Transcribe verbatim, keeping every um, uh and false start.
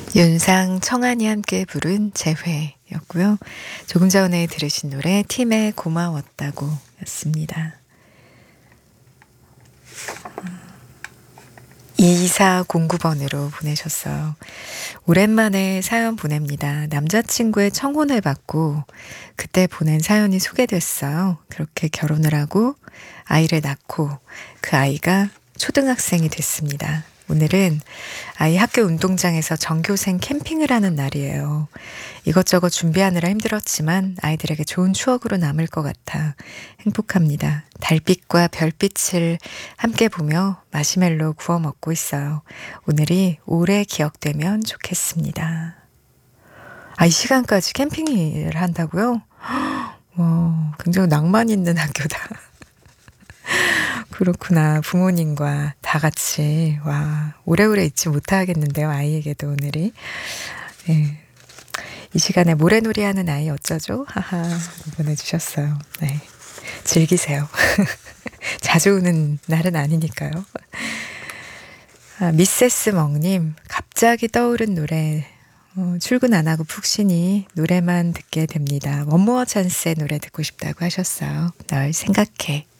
윤상, 청한이 함께 부른 재회였고요. 조금 전에 들으신 노래 팀에 고마웠다고 였습니다. 이사공구 번으로 보내셨어요. 오랜만에 사연 보냅니다. 남자친구의 청혼을 받고 그때 보낸 사연이 소개됐어요. 그렇게 결혼을 하고 아이를 낳고 그 아이가 초등학생이 됐습니다. 오늘은 아이 학교 운동장에서 전교생 캠핑을 하는 날이에요. 이것저것 준비하느라 힘들었지만 아이들에게 좋은 추억으로 남을 것 같아 행복합니다. 달빛과 별빛을 함께 보며 마시멜로 구워 먹고 있어요. 오늘이 오래 기억되면 좋겠습니다. 아, 이 시간까지 캠핑을 한다고요? 와, 굉장히 낭만 있는 학교다. 그렇구나. 부모님과 다 같이. 와, 오래오래 잊지 못하겠는데요. 아이에게도 오늘이. 네. 이 시간에 모래놀이 하는 아이 어쩌죠? 하하. 보내주셨어요. 네. 즐기세요. 자주 오는 날은 아니니까요. 아, 미세스 멍님, 갑자기 떠오른 노래. 어, 출근 안 하고 푹 쉬니 노래만 듣게 됩니다. 원모어 찬스의 노래 듣고 싶다고 하셨어요. 널 생각해.